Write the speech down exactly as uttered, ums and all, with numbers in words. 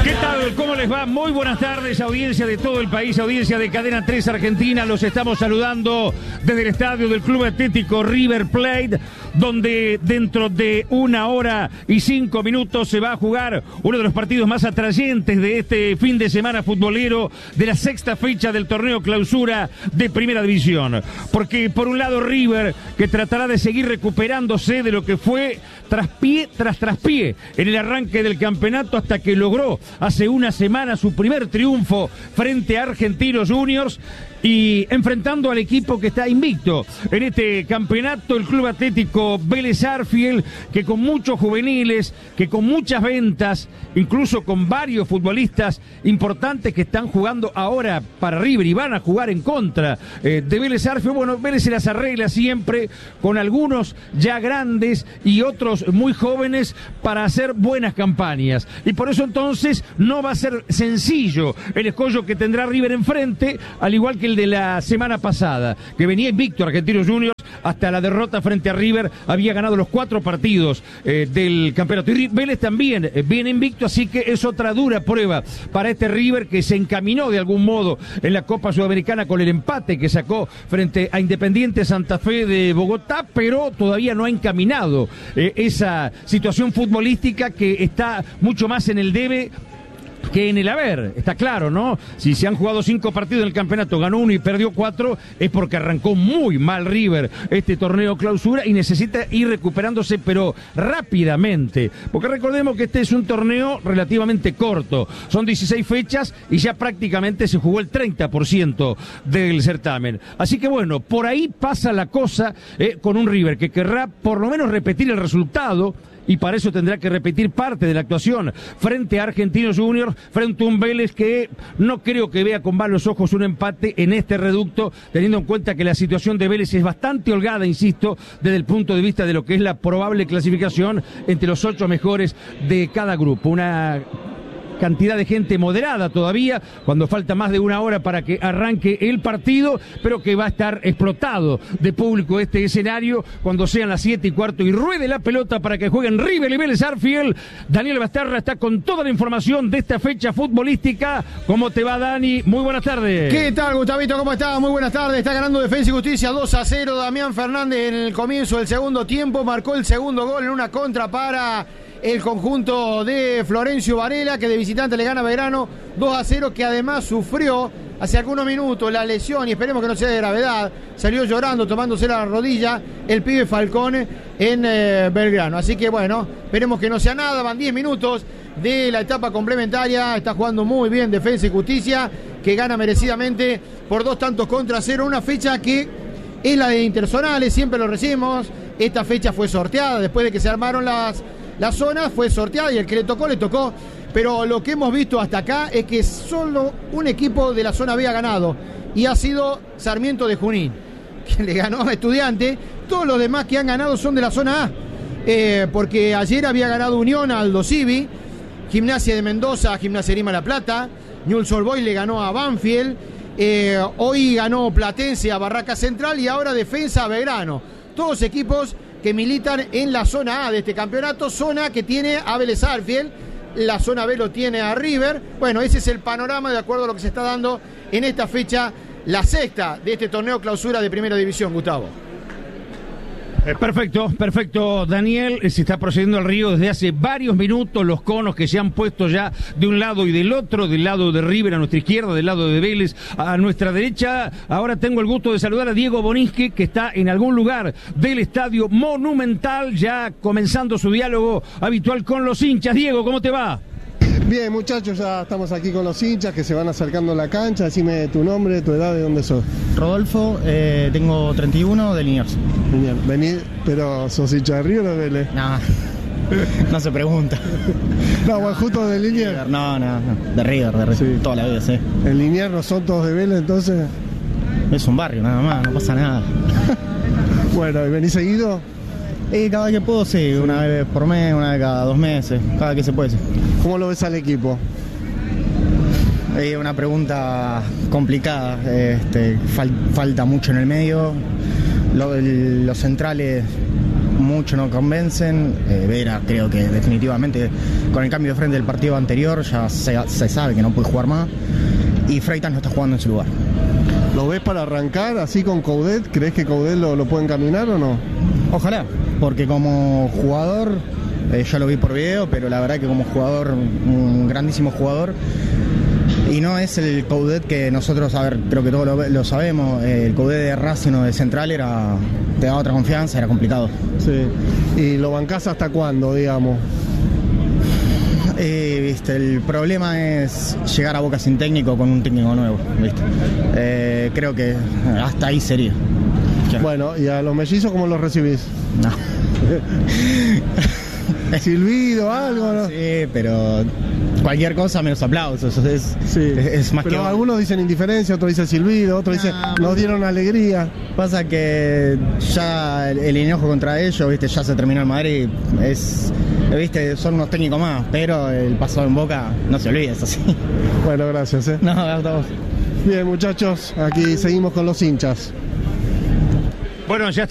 ¿Qué tal? ¿Cómo les va? Muy buenas tardes, audiencia de todo el país, audiencia de Cadena tres Argentina. Los estamos saludando desde el estadio del Club Atlético River Plate, donde dentro de una hora y cinco minutos se va a jugar uno de los partidos más atrayentes de este fin de semana futbolero de la sexta fecha del torneo clausura de Primera División. Porque por un lado River, que tratará de seguir recuperándose de lo que fue traspié tras traspié en el arranque del campeonato hasta que logró hace una semana su primer triunfo frente a Argentinos Juniors, y enfrentando al equipo que está invicto en este campeonato, el Club Atlético Vélez Arfiel, que con muchos juveniles, que con muchas ventas, incluso con varios futbolistas importantes que están jugando ahora para River y van a jugar en contra eh, de Vélez Arfiel. Bueno, Vélez se las arregla siempre con algunos ya grandes y otros muy jóvenes para hacer buenas campañas, y por eso entonces no va a ser sencillo el escollo que tendrá River enfrente, al igual que el de la semana pasada, que venía invicto Argentinos Juniors hasta la derrota frente a River, había ganado los cuatro partidos eh, del campeonato, y Vélez también eh, viene invicto, así que es otra dura prueba para este River, que se encaminó de algún modo en la Copa Sudamericana con el empate que sacó frente a Independiente Santa Fe de Bogotá, pero todavía no ha encaminado eh, esa situación futbolística, que está mucho más en el debe que en el haber, está claro, ¿no? Si se han jugado cinco partidos en el campeonato, ganó uno y perdió cuatro, es porque arrancó muy mal River este torneo clausura y necesita ir recuperándose, pero rápidamente, porque recordemos que este es un torneo relativamente corto, son dieciséis fechas y ya prácticamente se jugó el treinta por ciento del certamen, así que bueno, por ahí pasa la cosa eh, con un River que querrá por lo menos repetir el resultado, y para eso tendrá que repetir parte de la actuación frente a Argentinos Juniors, frente a un Vélez que no creo que vea con malos ojos un empate en este reducto, teniendo en cuenta que la situación de Vélez es bastante holgada, insisto, desde el punto de vista de lo que es la probable clasificación entre los ocho mejores de cada grupo. Una cantidad de gente moderada todavía, cuando falta más de una hora para que arranque el partido, pero que va a estar explotado de público este escenario cuando sean las siete y cuarto y ruede la pelota para que jueguen River y Vélez Arfiel. Daniel Bastarra está con toda la información de esta fecha futbolística. ¿Cómo te va, Dani? Muy buenas tardes. ¿Qué tal, Gustavito? ¿Cómo estás? Muy buenas tardes. Está ganando Defensa y Justicia dos a cero. Damián Fernández en el comienzo del segundo tiempo marcó el segundo gol en una contra para el conjunto de Florencio Varela, que de visitante le gana a Belgrano dos a cero, que además sufrió hace algunos minutos la lesión, y esperemos que no sea de gravedad. Salió llorando, tomándose la rodilla el pibe Falcón en eh, Belgrano. Así que bueno, esperemos que no sea nada. Van diez minutos de la etapa complementaria. Está jugando muy bien Defensa y Justicia, que gana merecidamente por dos tantos contra cero. Una fecha que es la de interzonales, siempre lo recibimos. Esta fecha fue sorteada después de que se armaron las las zonas, fue sorteada y el que le tocó, le tocó. Pero lo que hemos visto hasta acá es que solo un equipo de la zona B ha ganado, y ha sido Sarmiento de Junín, que le ganó a Estudiante. Todos los demás que han ganado son de la zona A, eh, porque ayer había ganado Unión a Aldo Civi, Gimnasia de Mendoza a Gimnasia Grima La Plata, Newell's Old Boys le ganó a Banfield, eh, hoy ganó Platense a Barraca Central, y ahora Defensa a Belgrano. Todos equipos que militan en la zona A de este campeonato, zona que tiene a Vélez Arfiel, la zona B lo tiene a River. Bueno, ese es el panorama de acuerdo a lo que se está dando en esta fecha, la sexta de este torneo clausura de Primera División, Gustavo. Eh, perfecto, perfecto, Daniel. Se está procediendo al río desde hace varios minutos, los conos que se han puesto ya de un lado y del otro, del lado de River a nuestra izquierda, del lado de Vélez a nuestra derecha. Ahora tengo el gusto de saludar a Diego Bonisque, que está en algún lugar del Estadio Monumental, ya comenzando su diálogo habitual con los hinchas. Diego, ¿cómo te va? Bien, muchachos, ya estamos aquí con los hinchas que se van acercando a la cancha. Decime tu nombre, tu edad, de dónde sos. Rodolfo, eh, tengo treinta y uno, de Liniers. Bien, vení, pero ¿sos hincha de River o de Vélez? No, no se pregunta. No, bueno, justo de Liniers. No, no, no, de River, de River, sí. Toda la vida, sí. ¿En Liniers no son todos de Vélez, entonces? Es un barrio, nada más, no pasa nada. Bueno, ¿y venís seguido? Y cada vez que puedo, sí, una vez por mes, una vez cada dos meses, cada que se puede, sí. ¿Cómo lo ves al equipo? Es una pregunta complicada, este, fal, falta mucho en el medio, lo, el, los centrales mucho no convencen. eh, Vera creo que definitivamente con el cambio de frente del partido anterior ya se, se sabe que no puede jugar más, y Freitas no está jugando en su lugar. ¿Lo ves para arrancar así con Coudet? ¿Crees que Coudet lo, lo puede encaminar o no? Ojalá, porque como jugador, eh, ya lo vi por video, pero la verdad que como jugador, un grandísimo jugador. Y no es el Coudet que nosotros, a ver, creo que todos lo, lo sabemos, eh, el Coudet de Racing o de Central era, te daba otra confianza, era complicado. Sí. ¿Y lo bancás hasta cuándo, digamos? Eh, viste, el problema es llegar a Boca sin técnico con un técnico nuevo, ¿viste? Eh, creo que hasta ahí sería. Ya. Bueno, ¿y a los mellizos cómo los recibís? No. ¿Silbido, algo? ¿No? Sí, pero cualquier cosa menos aplausos. Es, sí. es, es más pero que... algunos dicen indiferencia, otros dicen silbido, otros no, dicen nos dieron alegría. Pasa que ya el, el enojo contra ellos, viste, ya se terminó en Madrid. Es, viste, son unos técnicos más, pero el pasado en Boca no se olvida, es así. Bueno, gracias, ¿eh? No, hasta vos. Bien, muchachos, aquí seguimos con los hinchas. Bueno, ya está.